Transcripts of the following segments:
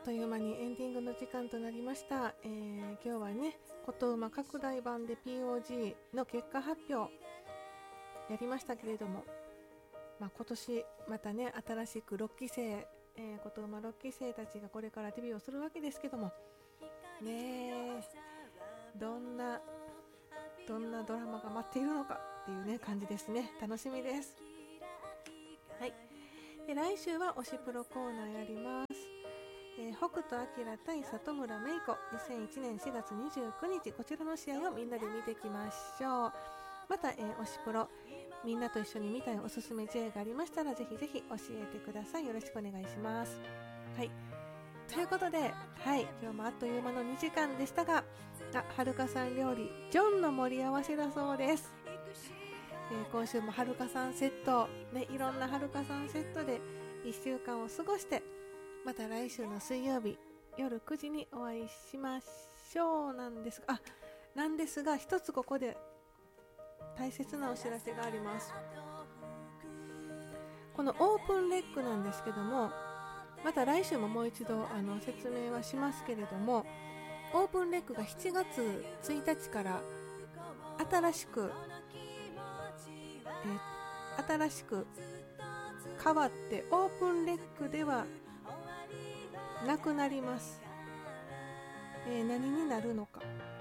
という間にエンディングの時間となりました。今日はね、ことうま拡大版で POG の結果発表やりましたけれども、今年またね、新しく6期生、ことうま6期生たちがこれからデビューをするわけですけども、ね、どんなドラマが待っているのかっていうね感じですね。楽しみです。はい。で、来週は推しプロコーナーやります。北斗晶対里村芽衣子、2001年4月29日、こちらの試合をみんなで見ていきましょう。また、推しプロみんなと一緒に見たいおすすめ J がありましたら、ぜひぜひ教えてください。よろしくお願いします。はい。ということで、はい、今日もあっという間の2時間でしたが、はるかさん料理ジョンの盛り合わせだそうです。今週もはるかさんセット、ね、いろんなはるかさんセットで1週間を過ごして、また来週の水曜日夜9時にお会いしましょう。なんですが一つここで大切なお知らせがあります。このオープンレックなんですけども、また来週ももう一度説明はしますけれども、オープンレックが7月1日から新しく変わって、オープンレックではなくなります。何になるのか、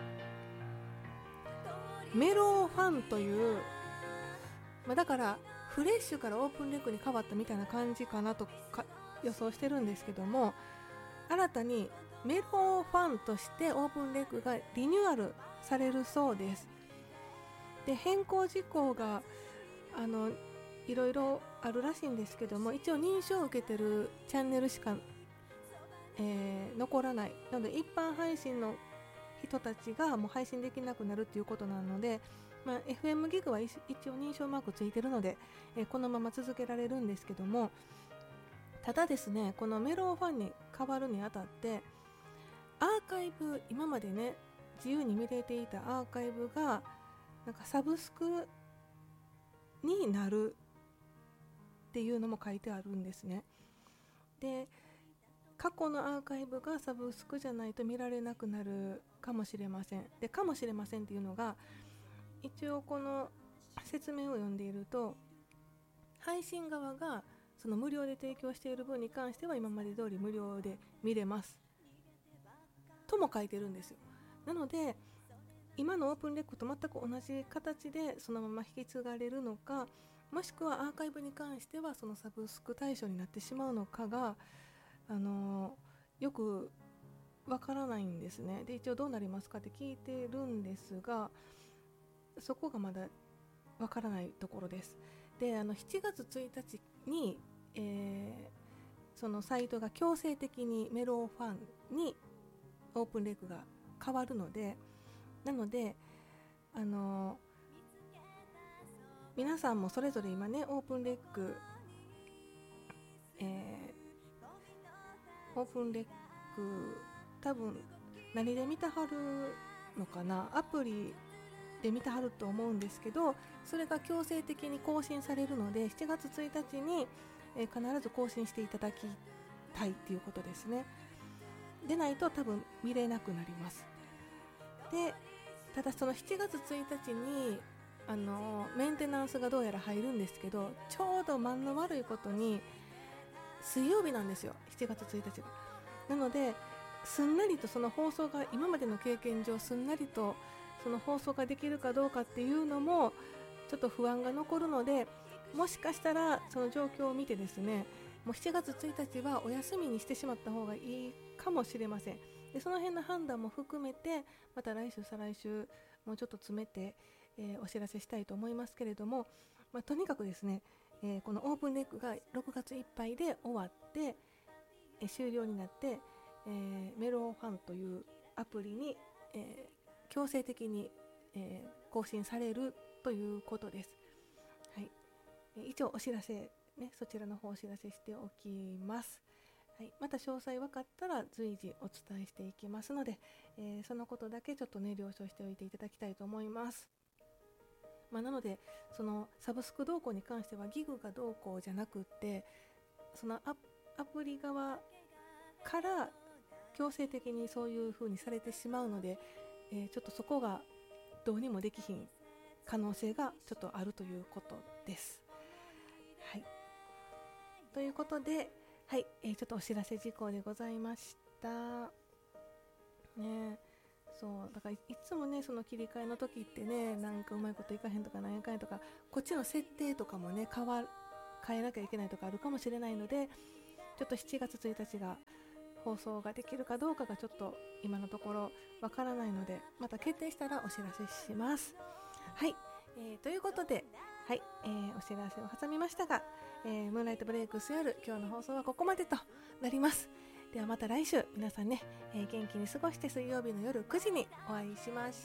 メロファンという、だからフレッシュからオープンレックに変わったみたいな感じかなと予想してるんですけども、新たにメロファンとしてオープンレックがリニューアルされるそうです。で、変更事項がいろいろあるらしいんですけども、一応認証を受けてるチャンネルしか、残らないなので、一般配信の人たちがもう配信できなくなるっていうことなので、FM ギグは一応認証マークついてるので、このまま続けられるんですけども、ただですね、このメロファンに変わるにあたって、アーカイブ、今までね自由に見れていたアーカイブがなんかサブスクになるっていうのも書いてあるんですね。で、過去のアーカイブがサブスクじゃないと見られなくなるかもしれません。で、かもしれませんっていうのが、一応この説明を読んでいると、配信側がその無料で提供している分に関しては今まで通り無料で見れますとも書いてるんですよ。なので今のオープンレックと全く同じ形でそのまま引き継がれるのか、もしくはアーカイブに関してはそのサブスク対象になってしまうのかがよくわからないんですね。で、一応どうなりますかって聞いてるんですが、そこがまだわからないところです。で、7月1日に、そのサイトが強制的にメロファンにオープンレックが変わるので、なので皆さんもそれぞれ今ねオープンレック、多分何で見たはるのかな、アプリで見たはると思うんですけど、それが強制的に更新されるので7月1日に、必ず更新していただきたいっていうことですね。でないと多分見れなくなります。で、ただその7月1日にメンテナンスがどうやら入るんですけど、ちょうど間の悪いことに水曜日なんですよ、7月1日が。なのですんなりとその放送が、今までの経験上すんなりとその放送ができるかどうかっていうのもちょっと不安が残るので、もしかしたらその状況を見てですね、もう7月1日はお休みにしてしまった方がいいかもしれません。で、その辺の判断も含めてまた来週再来週もうちょっと詰めて、お知らせしたいと思いますけれども、とにかくですね、このオープンレックが6月いっぱいで終わって、終了になって、メロファンというアプリに、強制的に、更新されるということです。はい。一応お知らせ、ね、そちらの方お知らせしておきます。はい、また詳細分かったら随時お伝えしていきますので、そのことだけちょっとね了承しておいていただきたいと思います。なのでそのサブスク動向に関してはギグが動向じゃなくって、そのアプリ側から強制的にそういう風にされてしまうので、ちょっとそこがどうにもできひん可能性がちょっとあるということです。はい、ということで、はい、ちょっとお知らせ事項でございましたね。そうだからいつもね、その切り替えの時ってね、なんかうまいこといかへんとかなんやかんやとか、こっちの設定とかもね変えなきゃいけないとかあるかもしれないので、ちょっと7月1日が放送ができるかどうかがちょっと今のところわからないので、また決定したらお知らせします。はい、ということで、はい、お知らせを挟みましたが、ムーンライトブレイクス夜、今日の放送はここまでとなります。ではまた来週皆さんね、元気に過ごして水曜日の夜9時にお会いしまし